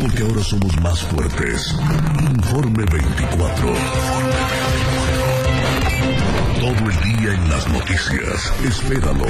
porque ahora somos más fuertes. Informe 24. Todo el día en las noticias. Espéralo.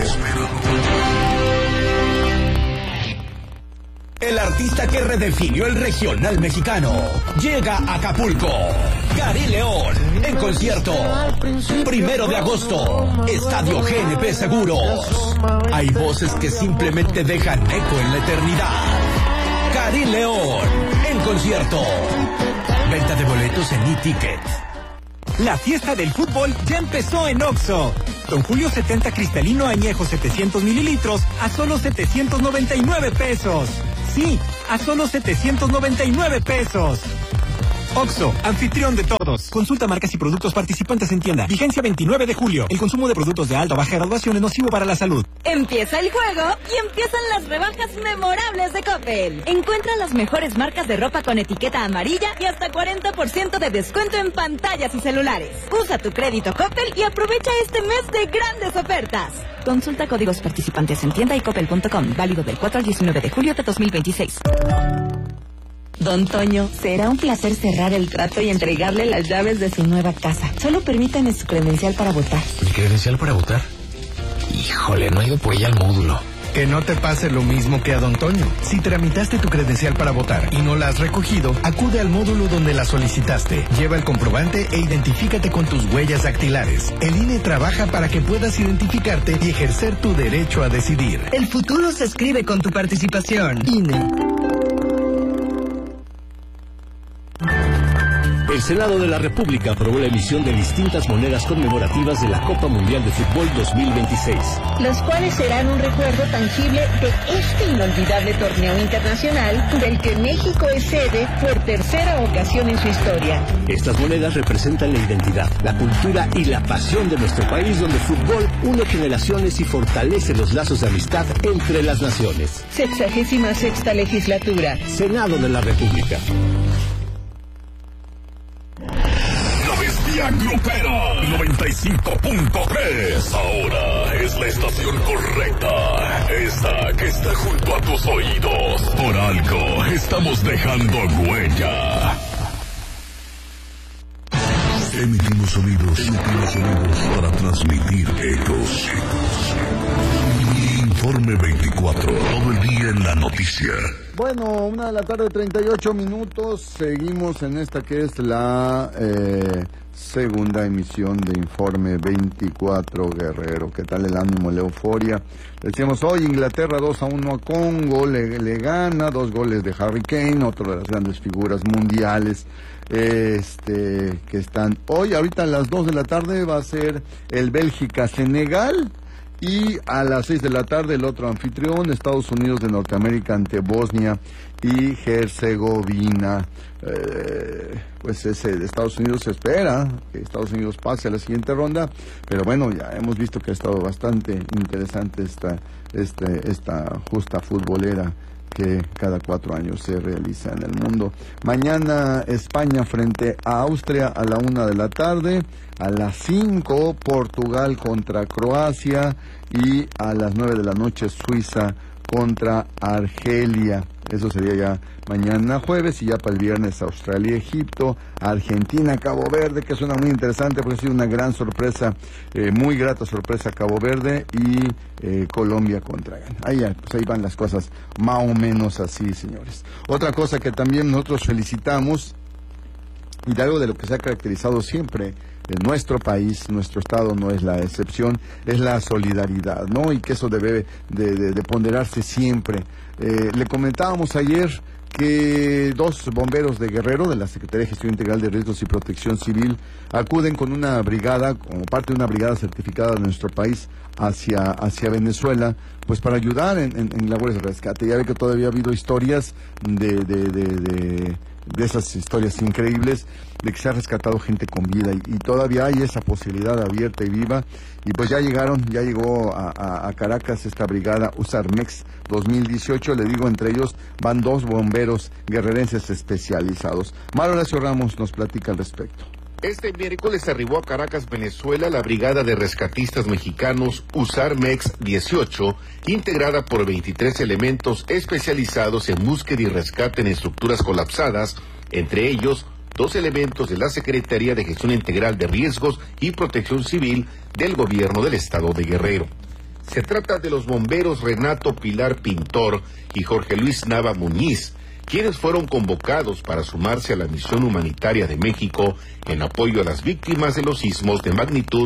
El artista que redefinió el regional mexicano llega a Acapulco. Karim León, en concierto. 1 de agosto, Estadio GNP Seguros. Hay voces que simplemente dejan eco en la eternidad. Karim León, en concierto. Venta de boletos en e-ticket. La fiesta del fútbol ya empezó en OXXO. Don Julio 70 cristalino añejo 700 mililitros a solo 799 pesos. Sí, a solo 799 pesos. OXXO, anfitrión de todos. Consulta marcas y productos participantes en tienda. Vigencia 29 de julio. El consumo de productos de alta o baja graduación es nocivo para la salud. Empieza el juego y empiezan las rebajas memorables de Coppel. Encuentra las mejores marcas de ropa con etiqueta amarilla y hasta 40% de descuento en pantallas y celulares. Usa tu crédito Coppel y aprovecha este mes de grandes ofertas. Consulta códigos participantes en tienda y coppel.com. Válido del 4 al 19 de julio de 2026. Don Toño, será un placer cerrar el trato y entregarle las llaves de su nueva casa. Solo permítame su credencial para votar. ¿Mi credencial para votar? Híjole, no he ido por ella al módulo. Que no te pase lo mismo que a Don Toño. Si tramitaste tu credencial para votar y no la has recogido, acude al módulo donde la solicitaste. Lleva el comprobante e identifícate con tus huellas dactilares. El INE trabaja para que puedas identificarte y ejercer tu derecho a decidir. El futuro se escribe con tu participación. INE. El Senado de la República aprobó la emisión de distintas monedas conmemorativas de la Copa Mundial de Fútbol 2026. Los cuales serán un recuerdo tangible de este inolvidable torneo internacional del que México es sede por tercera ocasión en su historia. Estas monedas representan la identidad, la cultura y la pasión de nuestro país, donde el fútbol une generaciones y fortalece los lazos de amistad entre las naciones. 66ª legislatura. Senado de la República. Grupera 95.3. Ahora es la estación correcta. Esa que está junto a tus oídos. Por algo estamos dejando huella. Emitimos sonidos para transmitir ecos. Informe 24. Todo el día en la noticia. Bueno, 1:38 PM. Seguimos en esta que es la segunda emisión de Informe 24 Guerrero. ¿Qué tal el ánimo, la euforia? Decíamos hoy Inglaterra 2-1 a Congo, le gana, 2 goles de Harry Kane, otro de las grandes figuras mundiales que están hoy. Ahorita a las 2 de la tarde va a ser el Bélgica-Senegal. Y a las 6 de la tarde el otro anfitrión, Estados Unidos de Norteamérica ante Bosnia y Herzegovina. Pues ese de Estados Unidos se espera que Estados Unidos pase a la siguiente ronda, pero bueno, ya hemos visto que ha estado bastante interesante esta justa futbolera que cada 4 años se realiza en el mundo. Mañana España frente a Austria a la 1 de la tarde, a las 5 Portugal contra Croacia y a las 9 de la noche Suiza contra Argelia. Eso sería ya mañana jueves, y ya para el viernes Australia, Egipto, Argentina, Cabo Verde, que suena muy interesante porque ha sido una gran sorpresa, muy grata sorpresa Cabo Verde, y Colombia contra Ghana. Ahí van las cosas más o menos así, señores. Otra cosa que también nosotros felicitamos, y de algo de lo que se ha caracterizado siempre en nuestro país, nuestro estado no es la excepción, es la solidaridad, ¿no? Y que eso debe de ponderarse siempre. Le comentábamos ayer que 2 bomberos de Guerrero, de la Secretaría de Gestión Integral de Riesgos y Protección Civil, acuden con una brigada, como parte de una brigada certificada de nuestro país, hacia Venezuela, pues para ayudar en labores de rescate. Ya ve que todavía ha habido historias de esas historias increíbles de que se ha rescatado gente con vida, y todavía hay esa posibilidad abierta y viva. Y pues ya llegó a Caracas esta brigada USARMEX 2018, le digo, entre ellos van 2 bomberos guerrerenses especializados. Mario Horacio Ramos nos platica al respecto. Este miércoles arribó a Caracas, Venezuela, la Brigada de Rescatistas Mexicanos USAR-MEX 18, integrada por 23 elementos especializados en búsqueda y rescate en estructuras colapsadas, entre ellos 2 elementos de la Secretaría de Gestión Integral de Riesgos y Protección Civil del Gobierno del Estado de Guerrero. Se trata de los bomberos Renato Pilar Pintor y Jorge Luis Nava Muñiz, quienes fueron convocados para sumarse a la misión humanitaria de México en apoyo a las víctimas de los sismos de magnitud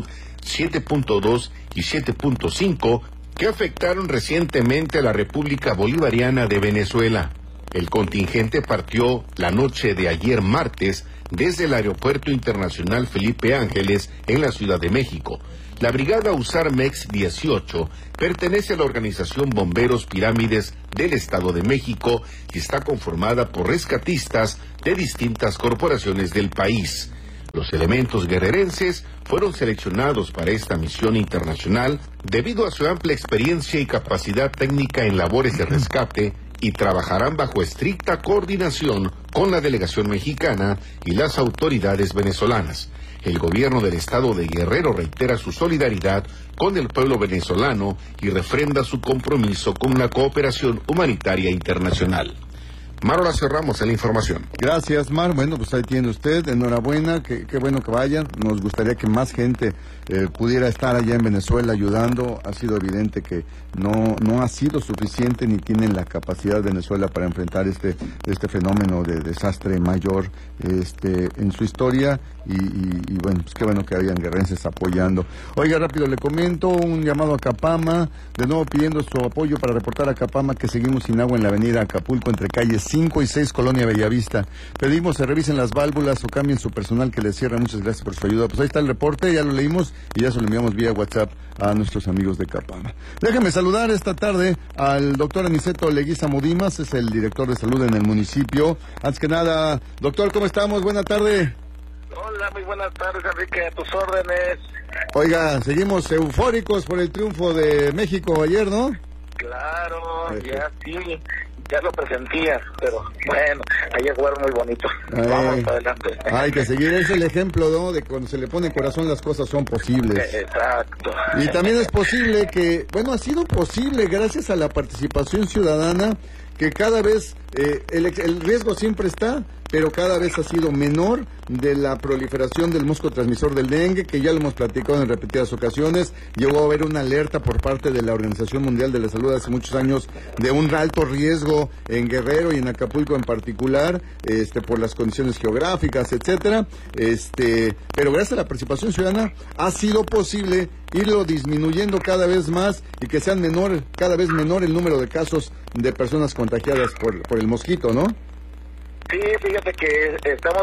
7.2 y 7.5 que afectaron recientemente a la República Bolivariana de Venezuela. El contingente partió la noche de ayer martes desde el Aeropuerto Internacional Felipe Ángeles en la Ciudad de México. La Brigada USAR-MEX 18 pertenece a la organización Bomberos Pirámides del Estado de México y está conformada por rescatistas de distintas corporaciones del país. Los elementos guerrerenses fueron seleccionados para esta misión internacional debido a su amplia experiencia y capacidad técnica en labores de rescate y trabajarán bajo estricta coordinación con la delegación mexicana y las autoridades venezolanas. El gobierno del estado de Guerrero reitera su solidaridad con el pueblo venezolano y refrenda su compromiso con la cooperación humanitaria internacional. Mar, ahora cerramos en la información. Gracias, Mar. Bueno, pues ahí tiene usted. Enhorabuena. Qué bueno que vayan. Nos gustaría que más gente pudiera estar allá en Venezuela ayudando. Ha sido evidente que no ha sido suficiente ni tienen la capacidad Venezuela para enfrentar este fenómeno de desastre mayor en su historia. Y bueno, pues qué bueno que hayan guerrerenses apoyando. Oiga, rápido le comento, un llamado a Capama, de nuevo pidiendo su apoyo para reportar a Capama que seguimos sin agua en la avenida Acapulco entre calles 5 y 6, Colonia Bellavista. Pedimos se revisen las válvulas o cambien su personal que les cierra. Muchas gracias por su ayuda. Pues ahí está el reporte, ya lo leímos y ya se lo enviamos vía WhatsApp a nuestros amigos de Capama. Déjenme saludar esta tarde al doctor Aniceto Leguízamo Dimas, es el director de salud en el municipio. Antes que nada, doctor, ¿cómo estamos? Buena tarde. Hola, muy buenas tardes, Enrique, a tus órdenes. Oiga, seguimos eufóricos por el triunfo de México ayer, ¿no? Claro, ya sí, ya lo presentía, pero bueno, ayer jugaron muy bonito. Vamos para adelante. Hay que seguir, es el ejemplo, ¿no? De cuando se le pone corazón las cosas son posibles. Exacto. Y también es posible que, bueno, ha sido posible gracias a la participación ciudadana, que cada vez el riesgo siempre está, pero cada vez ha sido menor de la proliferación del mosco transmisor del dengue, que ya lo hemos platicado en repetidas ocasiones. Llegó a haber una alerta por parte de la Organización Mundial de la Salud hace muchos años de un alto riesgo en Guerrero y en Acapulco en particular, por las condiciones geográficas, etcétera. Pero gracias a la participación ciudadana ha sido posible irlo disminuyendo cada vez más y que sean cada vez menor el número de casos de personas contagiadas por el mosquito, ¿no? Sí, fíjate que estamos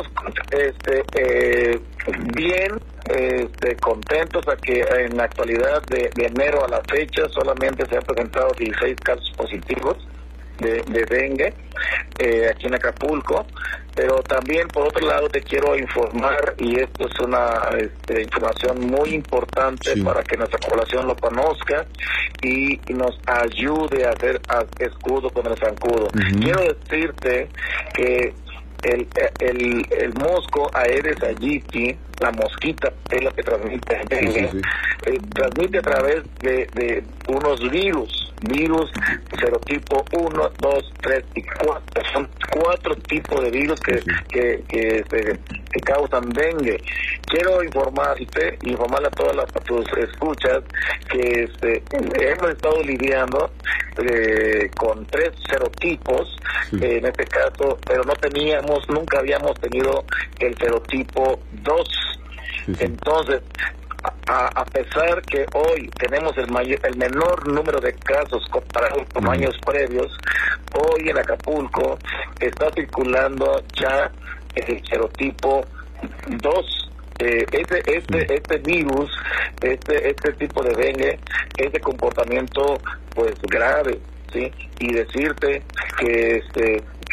bien contentos a que en la actualidad de enero a la fecha solamente se han presentado 16 casos positivos de dengue aquí en Acapulco, pero también por otro lado te quiero informar, y esto es una información muy importante para que nuestra población lo conozca y nos ayude a hacer escudo con el zancudo. Quiero decirte que el mosco Aedes aegypti, la mosquita es la que transmite dengue, transmite a través de unos virus serotipo 1, 2, 3 y 4. Son 4 tipos de virus que causan dengue. Quiero informarle a todas tus escuchas que hemos estado lidiando con 3 serotipos, en este caso, pero nunca habíamos tenido el serotipo 2. Entonces, a pesar que hoy tenemos el menor número de casos comparado con años previos, hoy en Acapulco está circulando ya el serotipo 2. Este virus, este tipo de dengue es de comportamiento pues grave, ¿sí? Y decirte que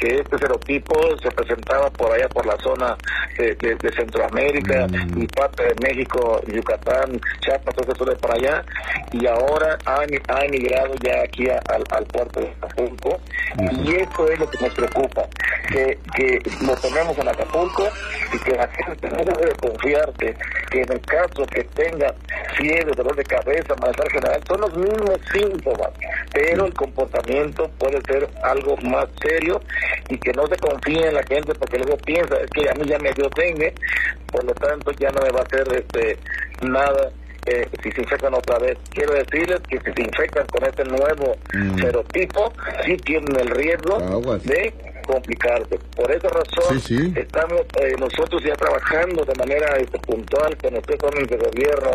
que este serotipo se presentaba por allá por la zona de Centroamérica y parte de México, Yucatán, Chiapas, todo eso de para allá, y ahora ha emigrado ya aquí al puerto de Acapulco, y eso es lo que nos preocupa, que lo tenemos en Acapulco y que la gente no debe confiar que en el caso que tenga fiebre, dolor de cabeza, malestar general, son los mismos síntomas, pero el comportamiento puede ser algo más serio, y que no se confíe en la gente porque luego piensa, es que a mí ya me dio dengue, por lo tanto ya no me va a hacer nada si se infectan otra vez. Quiero decirles que si se infectan con este nuevo serotipo, sí tienen el riesgo de complicarse. Por esa razón estamos nosotros ya trabajando de manera puntual con los tres órganos de gobierno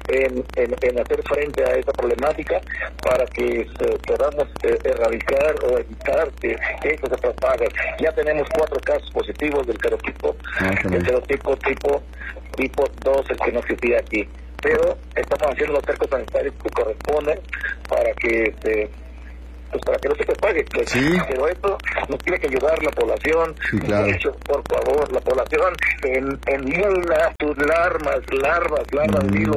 en hacer frente a esta problemática para que podamos erradicar o evitar que esto se propague. Ya tenemos 4 casos positivos del serotipo, el serotipo tipo 2, el que no existía aquí, pero estamos haciendo los cercos sanitarios que corresponden para que para que no se propague, pero esto nos tiene que ayudar la población. De hecho, por favor, la población elimina sus larvas de virus,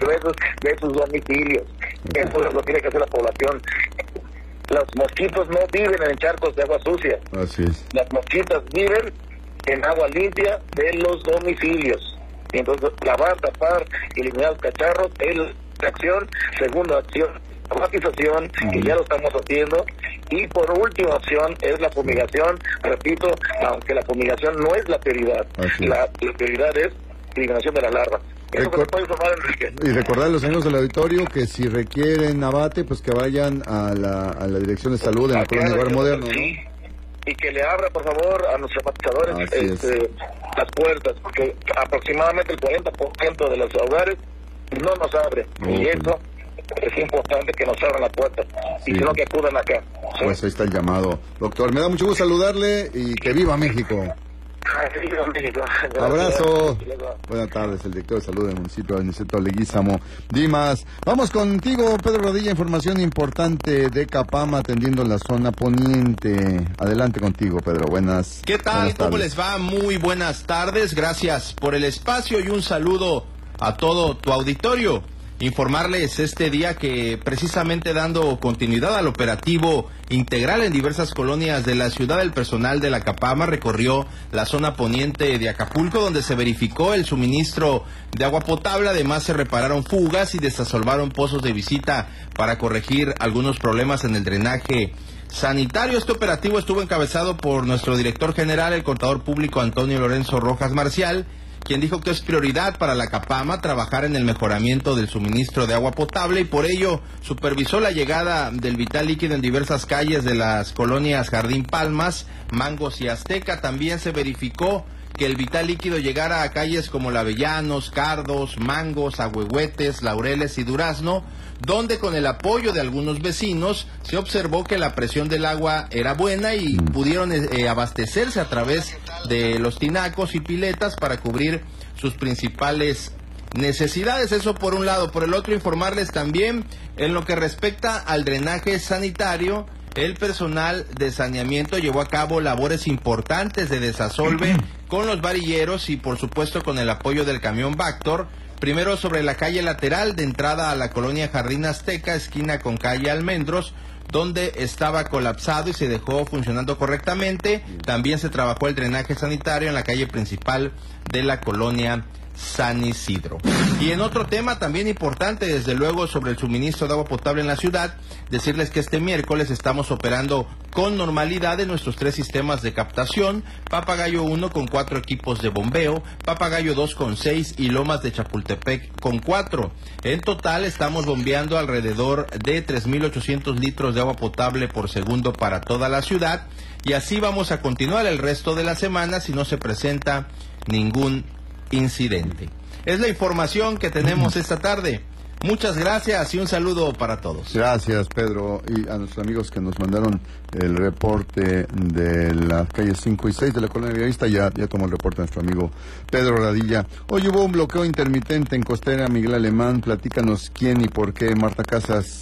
de sus domicilios. Eso es lo que tiene que hacer la población. Los mosquitos no viven en charcos de agua sucia. Así es. Las mosquitas viven en agua limpia de los domicilios. Y entonces, lavar, tapar, eliminar los cacharros es la acción. Segunda acción, automatización, que ya lo estamos haciendo, y por última opción es la fumigación. Repito, aunque la fumigación no es la prioridad, la prioridad es eliminación de las larvas. Eso que puede informar, Enrique. Y recordar a los amigos del auditorio que si requieren abate, pues que vayan a la Dirección de Salud en la Colonia Hogar Moderno, ¿no? Y que le abra, por favor, a nuestros abatizadores las puertas, porque aproximadamente el 40% de los hogares no nos abre, y eso es importante que nos abran la puerta, y si no, que acudan acá. Pues ahí está el llamado. Doctor, me da mucho gusto saludarle y que viva México. Abrazo. Buenas tardes, el director de salud del municipio de Aniceto Leguízamo. Dimas, vamos contigo, Pedro Rodilla, información importante de Capama atendiendo la zona poniente. Adelante contigo, Pedro. ¿Qué tal? ¿Cómo les va? Muy buenas tardes. Gracias por el espacio y un saludo a todo tu auditorio. Informarles este día que precisamente dando continuidad al operativo integral en diversas colonias de la ciudad, el personal de la Capama recorrió la zona poniente de Acapulco, donde se verificó el suministro de agua potable. Además se repararon fugas y desasolvaron pozos de visita para corregir algunos problemas en el drenaje sanitario. Este operativo estuvo encabezado por nuestro director general, el contador público Antonio Lorenzo Rojas Marcial, quien dijo que es prioridad para la Capama trabajar en el mejoramiento del suministro de agua potable, y por ello supervisó la llegada del vital líquido en diversas calles de las colonias Jardín Palmas, Mangos y Azteca. También se verificó que el vital líquido llegara a calles como Lavellanos, Cardos, Mangos, Ahuehuetes, Laureles y Durazno, donde con el apoyo de algunos vecinos se observó que la presión del agua era buena y pudieron abastecerse a través de los tinacos y piletas para cubrir sus principales necesidades. Eso por un lado. Por el otro, informarles también en lo que respecta al drenaje sanitario. El personal de saneamiento llevó a cabo labores importantes de desasolve con los varilleros y por supuesto con el apoyo del camión Vactor. Primero sobre la calle lateral de entrada a la colonia Jardín Azteca, esquina con calle Almendros, donde estaba colapsado y se dejó funcionando correctamente. También se trabajó el drenaje sanitario en la calle principal de la colonia San Isidro. Y en otro tema también importante, desde luego, sobre el suministro de agua potable en la ciudad, decirles que este miércoles estamos operando con normalidad en nuestros 3 sistemas de captación: Papagayo 1 con 4 equipos de bombeo, Papagayo 2 con 6 y Lomas de Chapultepec con 4. En total estamos bombeando alrededor de 3.800 litros de agua potable por segundo para toda la ciudad, y así vamos a continuar el resto de la semana si no se presenta ningún incidente. Es la información que tenemos esta tarde. Muchas gracias y un saludo para todos. Gracias, Pedro, y a nuestros amigos que nos mandaron el reporte de las calles 5 y 6 de la colonia Bellavista. Ya tomó el reporte nuestro amigo Pedro Radilla. Hoy hubo un bloqueo intermitente en Costera Miguel Alemán. Platícanos quién y por qué, Marta Casas.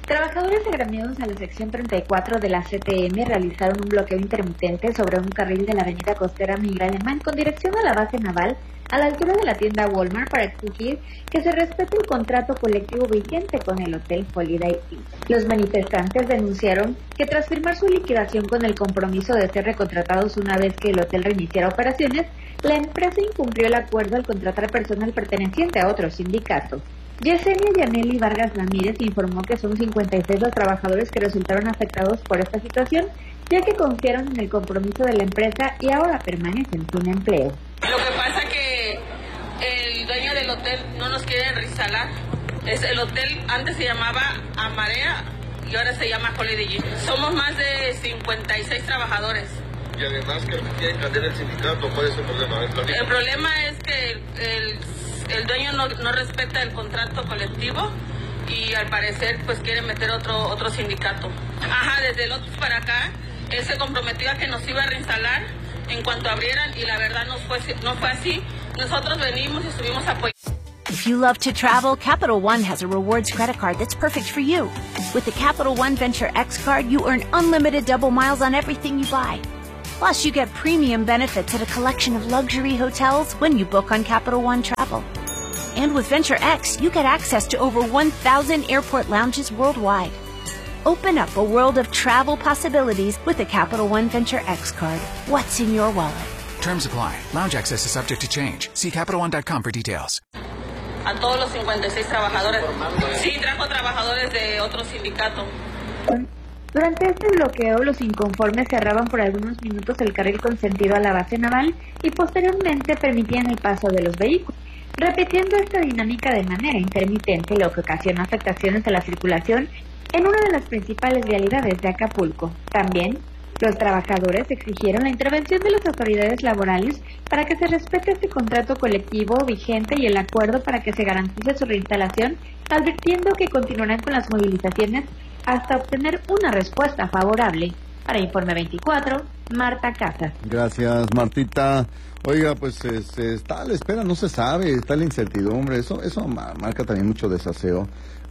Trabajadores agremiados a la sección 34 de la CTM realizaron un bloqueo intermitente sobre un carril de la avenida costera Miguel Alemán con dirección a la base naval a la altura de la tienda Walmart para exigir que se respete el contrato colectivo vigente con el Hotel Holiday Inn. Los manifestantes denunciaron que tras firmar su liquidación con el compromiso de ser recontratados una vez que el hotel reiniciara operaciones, la empresa incumplió el acuerdo al contratar personal perteneciente a otro sindicato. Yesenia Yaneli Vargas Ramírez informó que son 56 los trabajadores que resultaron afectados por esta situación, ya que confiaron en el compromiso de la empresa y ahora permanecen sin empleo. Lo que pasa que el dueño del hotel no nos quiere reinstalar. El hotel antes se llamaba Amarea y ahora se llama Holiday Inn. Somos más de 56 trabajadores. Y además que quieren cambiar el sindicato, ¿cuál es el problema? El problema es que el dueño no respeta el contrato colectivo y al parecer pues quiere meter otro sindicato. Ajá, desde el otro para acá, él se comprometió a que nos iba a reinstalar en cuanto abrieran y la verdad no fue así. Nosotros venimos y estuvimos apoyando. If you love to travel, Capital One has a rewards credit card that's perfect for you. With the Capital One Venture X card, you earn unlimited double miles on everything you buy. Plus, you get premium benefits at a collection of luxury hotels when you book on Capital One Travel. And with Venture X, you get access to over 1,000 airport lounges worldwide. Open up a world of travel possibilities with the Capital One Venture X card. What's in your wallet? Terms apply. Lounge access is subject to change. See CapitalOne.com for details. A todos los 56 trabajadores. Sí, trajo trabajadores de otro sindicato. Durante este bloqueo, los inconformes cerraban por algunos minutos el carril con sentido a la base naval y posteriormente permitían el paso de los vehículos, repitiendo esta dinámica de manera intermitente, lo que ocasionó afectaciones a la circulación en una de las principales vialidades de Acapulco. También, los trabajadores exigieron la intervención de las autoridades laborales para que se respete este contrato colectivo vigente y el acuerdo para que se garantice su reinstalación, advirtiendo que continuarán con las movilizaciones hasta obtener una respuesta favorable. Para Informe 24, Marta Casas. Gracias, Martita. Oiga, pues está a la espera, no se sabe, está la incertidumbre. Eso marca también mucho desaseo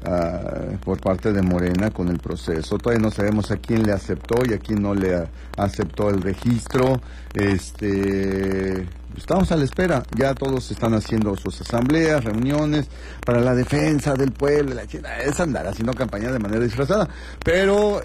por parte de Morena con el proceso. Todavía no sabemos a quién le aceptó y a quién no le aceptó el registro. Estamos a la espera. Ya todos están haciendo sus asambleas, reuniones para la defensa del pueblo. Es andar haciendo campaña de manera disfrazada. Pero,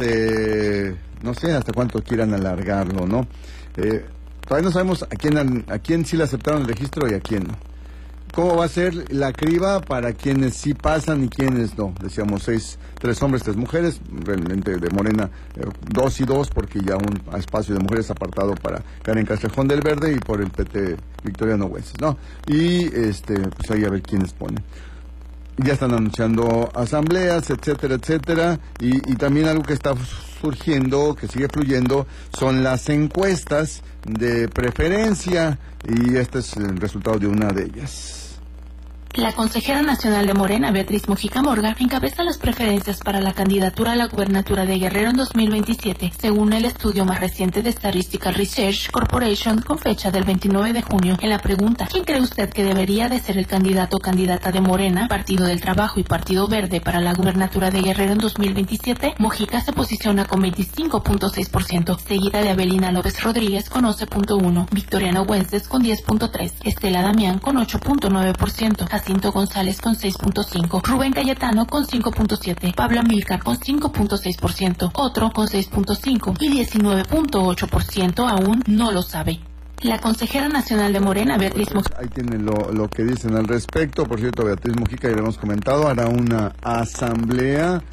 no sé hasta cuánto quieran alargarlo, ¿no? Todavía no sabemos a quién sí le aceptaron el registro y a quién no. ¿Cómo va a ser la criba para quienes sí pasan y quienes no? Decíamos 3 hombres, 3 mujeres, realmente de Morena 2 y 2, porque ya un espacio de mujeres apartado para Karen Castrejón del Verde y por el PT Victoriano Hueses, ¿no? Y pues ahí a ver quiénes ponen. Ya están anunciando asambleas, etcétera, etcétera, y también algo que está surgiendo, que sigue fluyendo, son las encuestas de preferencia, y este es el resultado de una de ellas. La consejera nacional de Morena, Beatriz Mujica Morga, encabeza las preferencias para la candidatura a la gubernatura de Guerrero en 2027, según el estudio más reciente de Statistical Research Corporation con fecha del 29 de junio. En la pregunta, ¿quién cree usted que debería de ser el candidato o candidata de Morena, Partido del Trabajo y Partido Verde para la gubernatura de Guerrero en 2027? Mujica se posiciona con 25.6%, seguida de Abelina López Rodríguez con 11.1%, Victoriano Hueses con 10.3%, Estela Damián con 8.9%, Jacinto González con 6.5%, Rubén Cayetano con 5.7%, Pablo Amílcar con 5.6%, otro con 6.5% y 19.8% aún no lo sabe. La consejera nacional de Morena, Beatriz Mujica. Ahí tienen lo que dicen al respecto. Por cierto, Beatriz Mujica, ya lo hemos comentado, hará una asamblea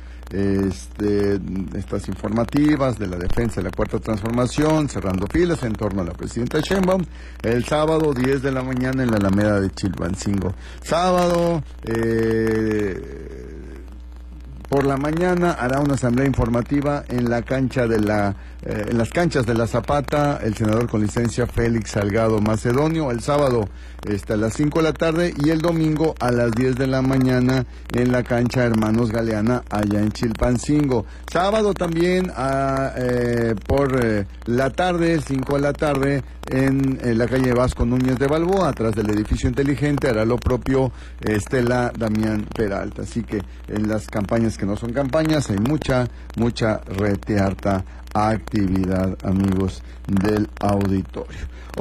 estas informativas de la defensa de la Cuarta Transformación, cerrando filas en torno a la presidenta Sheinbaum, el sábado 10 de la mañana en la Alameda de Chilpancingo. Sábado, por la mañana hará una asamblea informativa en la cancha de en las canchas de la Zapata, el senador con licencia Félix Salgado Macedonio. El sábado a las 5 de la tarde y el domingo a las 10 de la mañana en la cancha Hermanos Galeana, allá en Chilpancingo. Sábado también por la tarde, 5 de la tarde, en la calle Vasco Núñez de Balboa, atrás del edificio inteligente, hará lo propio Estela Damián Peralta. Así que en las campañas que no son campañas, hay mucha retearta actividad, amigos del auditorio.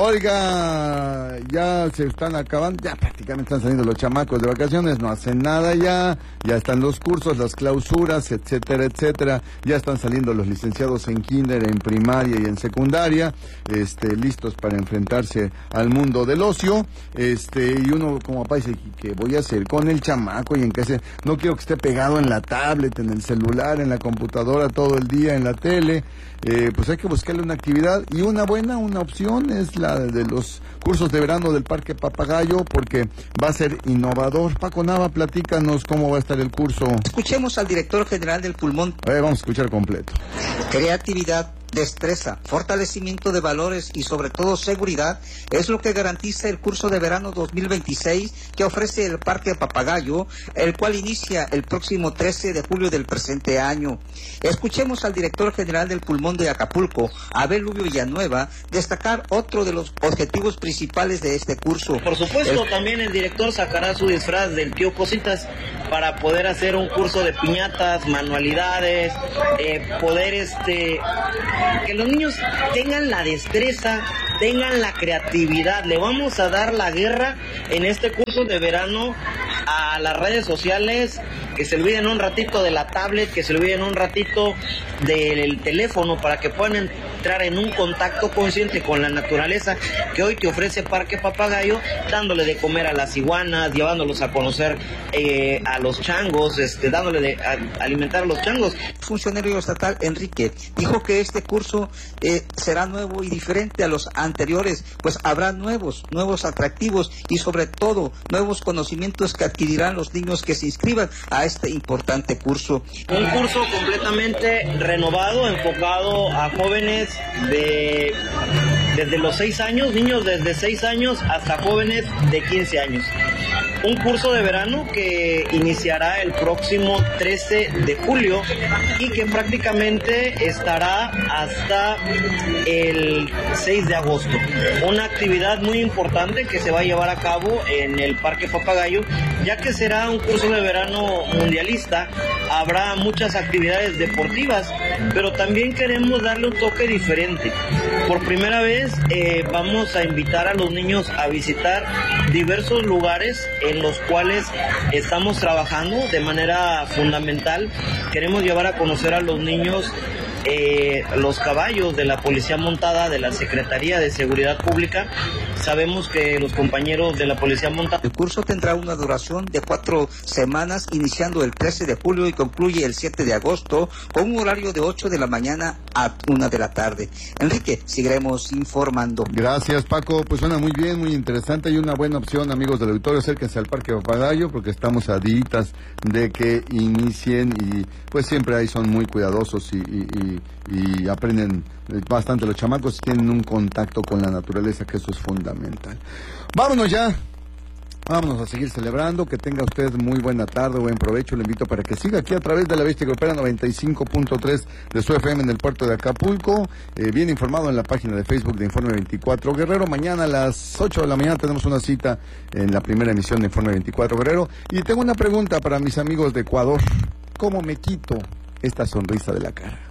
Oiga, ya se están acabando, ya prácticamente están saliendo los chamacos de vacaciones, no hacen nada ya están los cursos, las clausuras, etcétera, etcétera, ya están saliendo los licenciados en kinder, en primaria y en secundaria, listos para enfrentarse al mundo del ocio, y uno como papá dice, ¿qué voy a hacer con el chamaco? Y en qué hacer, no quiero que esté pegado en la tablet, en el celular, en la computadora todo el día, en la tele. Pues hay que buscarle una actividad, y una opción es la de los cursos de verano del Parque Papagayo, porque va a ser innovador. Paco Nava, platícanos cómo va a estar el curso. Escuchemos al director general del Pulmón. Vamos a escuchar completo. Creatividad, destreza, fortalecimiento de valores y sobre todo seguridad es lo que garantiza el curso de verano 2026 que ofrece el Parque Papagayo, el cual inicia el próximo 13 de julio del presente año. Escuchemos al director general del Pulmón de Acapulco, Abel Lubio Villanueva, destacar otro de los objetivos principales de este curso. Por supuesto, también el director sacará su disfraz del tío Cositas para poder hacer un curso de piñatas, manualidades, poder que los niños tengan la destreza, tengan la creatividad. Le vamos a dar la guerra en este curso de verano a las redes sociales, que se olviden un ratito de la tablet, que se olviden un ratito del teléfono, para que puedan entrar en un contacto consciente con la naturaleza que hoy te ofrece Parque Papagayo, dándole de comer a las iguanas, llevándolos a conocer a los changos, dándole de alimentar a los changos. El funcionario estatal Enrique dijo que este curso será nuevo y diferente a los anteriores, pues habrá nuevos atractivos y sobre todo nuevos conocimientos que adquirirán los niños que se inscriban a este importante curso. Un curso completamente renovado, enfocado a jóvenes desde los 6 años, niños desde 6 años hasta jóvenes de 15 años. Un curso de verano que iniciará el próximo 13 de julio y que prácticamente estará hasta el 6 de agosto. Una actividad muy importante que se va a llevar a cabo en el Parque Papagayo, ya que será un curso de verano mundialista. Habrá muchas actividades deportivas, pero también queremos darle un toque diferente. Por primera vez vamos a invitar a los niños a visitar diversos lugares en los cuales estamos trabajando de manera fundamental. Queremos llevar a conocer a los niños los caballos de la Policía Montada, de la Secretaría de Seguridad Pública. Sabemos que los compañeros de la Policía Montada... El curso tendrá una duración de 4 semanas, iniciando el 13 de julio y concluye el 7 de agosto, con un horario de 8 de la mañana a 1 de la tarde. Enrique, seguiremos informando. Gracias, Paco. Pues suena muy bien, muy interesante y una buena opción, amigos del auditorio. Acérquense al Parque Papagayo porque estamos a días de que inicien y pues siempre ahí son muy cuidadosos y aprenden bastante los chamacos, tienen un contacto con la naturaleza, que eso es fundamental. Vámonos ya. Vámonos a seguir celebrando, que tenga usted muy buena tarde, buen provecho, le invito para que siga aquí a través de la Bestia Grupera 95.3 de su FM en el puerto de Acapulco, bien informado en la página de Facebook de Informe 24 Guerrero. Mañana a las 8 de la mañana tenemos una cita en la primera emisión de Informe 24 Guerrero, y tengo una pregunta para mis amigos de Ecuador: ¿cómo me quito esta sonrisa de la cara?